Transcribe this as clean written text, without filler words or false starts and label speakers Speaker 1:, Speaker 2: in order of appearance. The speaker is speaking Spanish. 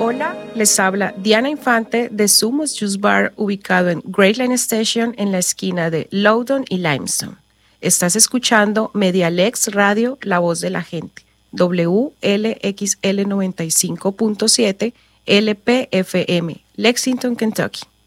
Speaker 1: Hola, les habla Diana Infante de Sumos Juice Bar, ubicado en Great Line Station en la esquina de Loudoun y Limestone. Estás escuchando Medialex Radio, La Voz de la Gente, WLXL 95.7 LPFM, Lexington, Kentucky.